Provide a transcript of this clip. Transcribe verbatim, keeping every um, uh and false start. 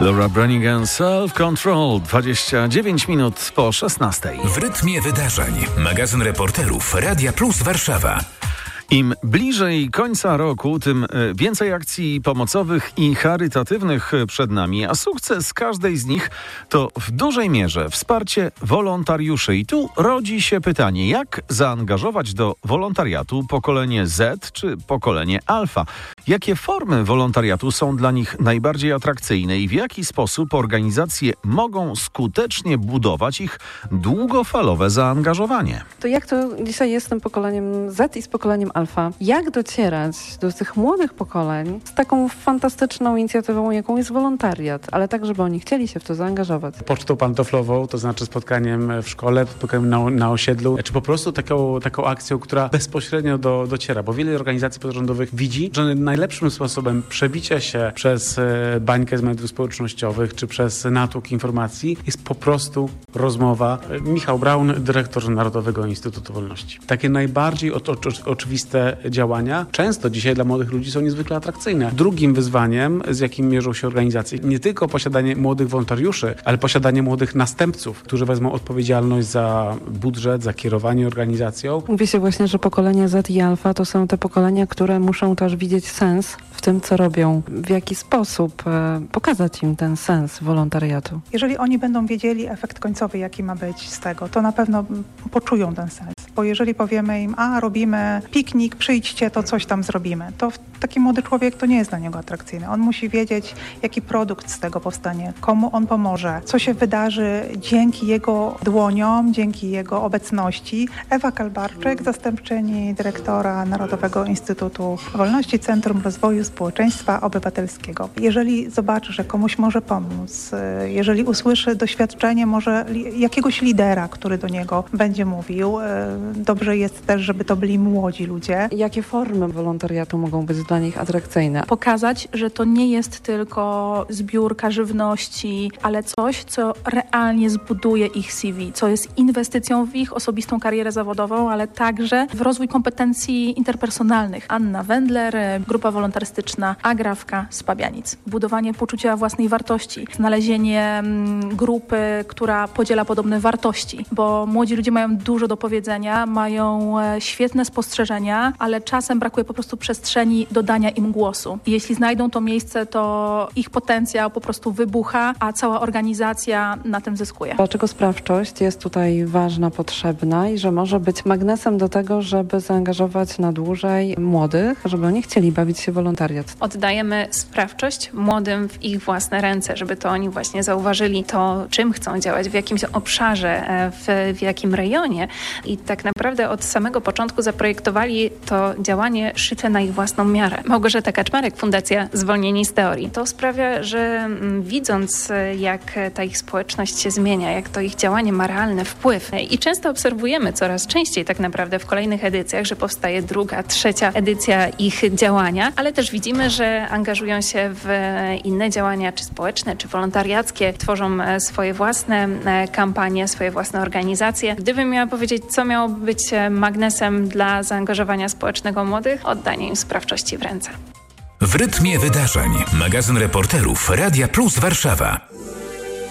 Laura Branigan, Self Control, dwadzieścia dziewięć minut po szesnastej. W rytmie wydarzeń. Magazyn reporterów Radia Plus Warszawa. Im bliżej końca roku, tym więcej akcji pomocowych i charytatywnych przed nami, a sukces każdej z nich to w dużej mierze wsparcie wolontariuszy. I tu rodzi się pytanie, jak zaangażować do wolontariatu pokolenie Z czy pokolenie Alfa? Jakie formy wolontariatu są dla nich najbardziej atrakcyjne i w jaki sposób organizacje mogą skutecznie budować ich długofalowe zaangażowanie? To jak to dzisiaj jest z tym pokoleniem Z i z pokoleniem Alfa? Jak docierać do tych młodych pokoleń z taką fantastyczną inicjatywą, jaką jest wolontariat, ale tak, żeby oni chcieli się w to zaangażować? Pocztą pantoflową, to znaczy spotkaniem w szkole, spotkaniem na, na osiedlu, czy po prostu taką, taką akcją, która bezpośrednio do, dociera, bo wiele organizacji pozarządowych widzi, że najlepszym sposobem przebicia się przez bańkę z mediów społecznościowych, czy przez natłok informacji jest po prostu rozmowa. Michał Braun, dyrektor Narodowego Instytutu Wolności. Takie najbardziej o, o, oczywiste działania często dzisiaj dla młodych ludzi są niezwykle atrakcyjne. Drugim wyzwaniem, z jakim mierzą się organizacje, nie tylko posiadanie młodych wolontariuszy, ale posiadanie młodych następców, którzy wezmą odpowiedzialność za budżet, za kierowanie organizacją. Mówi się właśnie, że pokolenie Z i Alfa to są te pokolenia, które muszą też widzieć sens w tym, co robią. W jaki sposób e, pokazać im ten sens wolontariatu? Jeżeli oni będą wiedzieli efekt końcowy, jaki ma być z tego, to na pewno poczują ten sens. Bo jeżeli powiemy im, a robimy piknik, przyjdźcie, to coś tam zrobimy, to taki młody człowiek to nie jest dla niego atrakcyjne. On musi wiedzieć, jaki produkt z tego powstanie, komu on pomoże, co się wydarzy dzięki jego dłoniom, dzięki jego obecności. Ewa Kalbarczyk, zastępczyni dyrektora Narodowego Instytutu Wolności, Centrum Rozwoju Społeczeństwa Obywatelskiego. Jeżeli zobaczy, że komuś może pomóc, jeżeli usłyszy doświadczenie może jakiegoś lidera, który do niego będzie mówił, dobrze jest też, żeby to byli młodzi ludzie. Jakie formy wolontariatu mogą być dla nich atrakcyjne? Pokazać, że to nie jest tylko zbiórka żywności, ale coś, co realnie zbuduje ich C V, co jest inwestycją w ich osobistą karierę zawodową, ale także w rozwój kompetencji interpersonalnych. Anna Wendler, grupa wolontarystyczna Agrawka z Pabianic. Budowanie poczucia własnej wartości, znalezienie grupy, która podziela podobne wartości, bo młodzi ludzie mają dużo do powiedzenia, mają świetne spostrzeżenia, ale czasem brakuje po prostu przestrzeni do dania im głosu. I jeśli znajdą to miejsce, to ich potencjał po prostu wybucha, a cała organizacja na tym zyskuje. Dlaczego sprawczość jest tutaj ważna, potrzebna i że może być magnesem do tego, żeby zaangażować na dłużej młodych, żeby oni chcieli bawić się w wolontariat? Oddajemy sprawczość młodym w ich własne ręce, żeby to oni właśnie zauważyli to, czym chcą działać, w jakimś obszarze, w, w jakim rejonie i tak naprawdę od samego początku zaprojektowali to działanie szyte na ich własną miarę. Małgorzata Kaczmarek, Fundacja Zwolnieni z Teorii. To sprawia, że m, widząc jak ta ich społeczność się zmienia, jak to ich działanie ma realny wpływ i często obserwujemy coraz częściej tak naprawdę w kolejnych edycjach, że powstaje druga, trzecia edycja ich działania, ale też widzimy, że angażują się w inne działania, czy społeczne, czy wolontariackie, tworzą swoje własne kampanie, swoje własne organizacje. Gdybym miała powiedzieć, co miało być magnesem dla zaangażowania społecznego młodych, oddanie im sprawczości w ręce. W rytmie wydarzeń. Magazyn reporterów Radia Plus Warszawa.